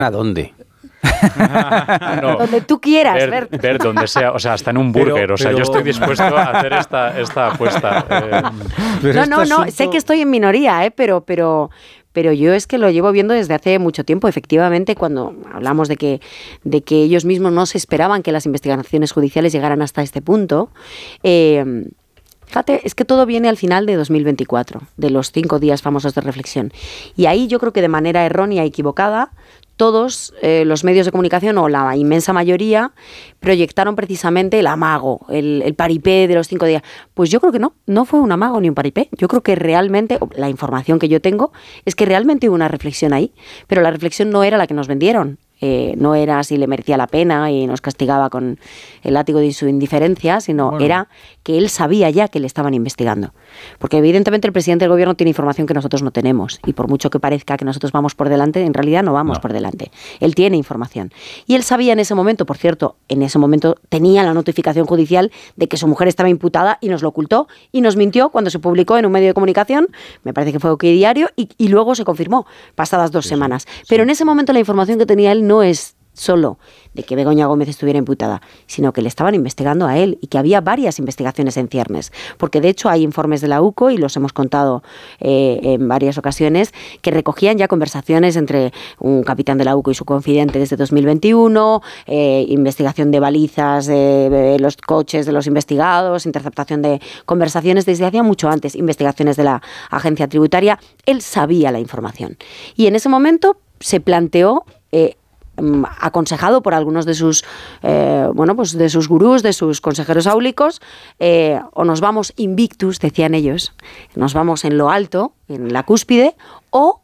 ¿A dónde? No, donde tú quieras, Bert. Ver donde sea, o sea, hasta en un burger. Yo estoy dispuesto a hacer esta apuesta. No, sé que estoy en minoría, pero yo es que lo llevo viendo desde hace mucho tiempo. Efectivamente, cuando hablamos de que ellos mismos no se esperaban que las investigaciones judiciales llegaran hasta este punto, fíjate, es que todo viene al final de 2024, de los 5 días famosos de reflexión. Y ahí yo creo que de manera errónea y equivocada, todos los medios de comunicación, o la inmensa mayoría, proyectaron precisamente el amago, el paripé de los 5 días. Pues yo creo que no fue un amago ni un paripé. Yo creo que realmente, la información que yo tengo, es que realmente hubo una reflexión ahí, pero la reflexión no era la que nos vendieron. No era si le merecía la pena y nos castigaba con el látigo de su indiferencia, sino era que él sabía ya que le estaban investigando. Porque evidentemente el presidente del gobierno tiene información que nosotros no tenemos, y por mucho que parezca que nosotros vamos por delante, en realidad no vamos por delante. Él tiene información. Y él sabía en ese momento, por cierto, en ese momento tenía la notificación judicial de que su mujer estaba imputada, y nos lo ocultó y nos mintió cuando se publicó en un medio de comunicación, me parece que fue OK Diario, y luego se confirmó pasadas 2 semanas. Pero en ese momento la información que tenía él no es solo de que Begoña Gómez estuviera imputada, sino que le estaban investigando a él y que había varias investigaciones en ciernes, porque de hecho hay informes de la UCO, y los hemos contado en varias ocasiones, que recogían ya conversaciones entre un capitán de la UCO y su confidente desde 2021, investigación de balizas, los coches de los investigados, interceptación de conversaciones desde hacía mucho antes, investigaciones de la agencia tributaria. Él sabía la información y en ese momento se planteó, aconsejado por algunos de sus de sus gurús, de sus consejeros áulicos, o nos vamos invictus, decían ellos, nos vamos en lo alto, en la cúspide, o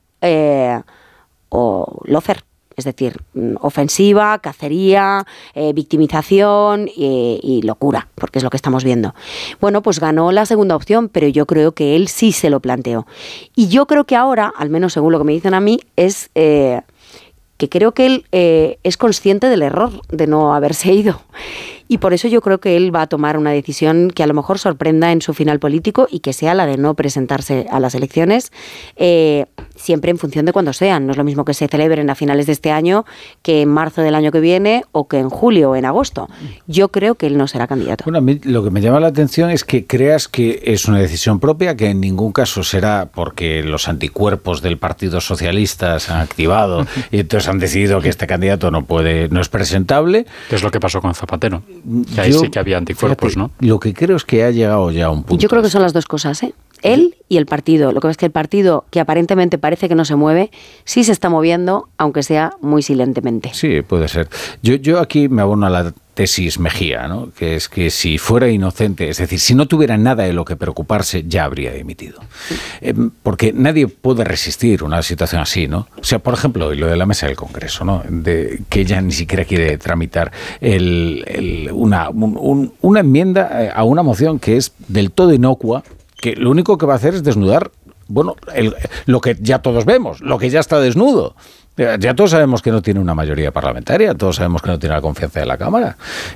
lofer, es decir, ofensiva, cacería, victimización y locura, porque es lo que estamos viendo. Bueno, pues ganó la segunda opción, pero yo creo que él sí se lo planteó. Y yo creo que ahora, al menos según lo que me dicen a mí, es que creo que él es consciente del error de no haberse ido. Y por eso yo creo que él va a tomar una decisión que a lo mejor sorprenda en su final político, y que sea la de no presentarse a las elecciones, siempre en función de cuándo sean. No es lo mismo que se celebren a finales de este año que en marzo del año que viene, o que en julio o en agosto. Yo creo que él no será candidato. Bueno, a mí lo que me llama la atención es que creas que es una decisión propia, que en ningún caso será porque los anticuerpos del Partido Socialista se han activado y entonces han decidido que este candidato no es presentable. ¿Qué es lo que pasó con Zapatero? Que ahí sí que había anticuerpos, fíjate, ¿no? Lo que creo es que ha llegado ya a un punto. Yo creo que son las dos cosas, ¿eh? Él y el partido. Lo que es que el partido, que aparentemente parece que no se mueve, sí se está moviendo, aunque sea muy silentemente. Sí, puede ser. Yo aquí me abono a la tesis Mejía, ¿no? Que es que si fuera inocente, es decir, si no tuviera nada de lo que preocuparse, ya habría dimitido. Porque nadie puede resistir una situación así, ¿no? O sea, por ejemplo, lo de la mesa del Congreso, ¿no? De que ella ni siquiera quiere tramitar una enmienda a una moción que es del todo inocua, que lo único que va a hacer es desnudar, lo que ya todos vemos, lo que ya está desnudo. Ya todos sabemos que no tiene una mayoría parlamentaria, todos sabemos que no tiene la confianza de la Cámara.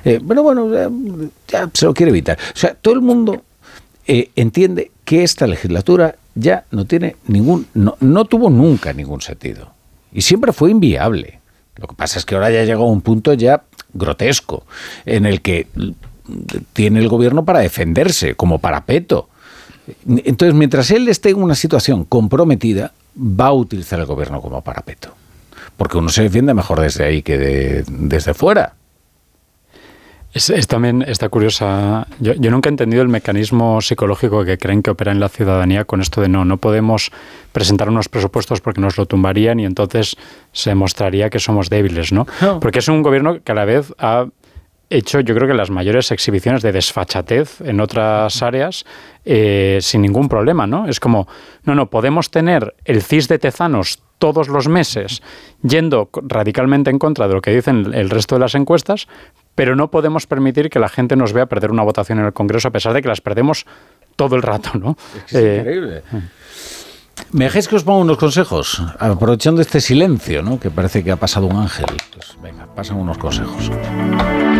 Ya se lo quiere evitar. O sea, todo el mundo entiende que esta legislatura ya no tiene no tuvo nunca ningún sentido. Y siempre fue inviable. Lo que pasa es que ahora ya llegó a un punto ya grotesco, en el que tiene el gobierno para defenderse, como parapeto. Entonces, mientras él esté en una situación comprometida, va a utilizar el gobierno como parapeto. Porque uno se defiende mejor desde ahí que desde fuera. Es también está curiosa. Yo nunca he entendido el mecanismo psicológico que creen que opera en la ciudadanía con esto de no podemos presentar unos presupuestos porque nos lo tumbarían y entonces se mostraría que somos débiles, ¿no? Porque es un gobierno que a la vez ha hecho, yo creo que las mayores exhibiciones de desfachatez en otras áreas sin ningún problema, ¿no? Es como, no, podemos tener el CIS de Tezanos todos los meses yendo radicalmente en contra de lo que dicen el resto de las encuestas, pero no podemos permitir que la gente nos vea perder una votación en el Congreso a pesar de que las perdemos todo el rato, ¿no? Es increíble. ¿Me dejáis que os ponga unos consejos? Aprovechando este silencio, ¿no? Que parece que ha pasado un ángel. Pues venga, pasan unos consejos.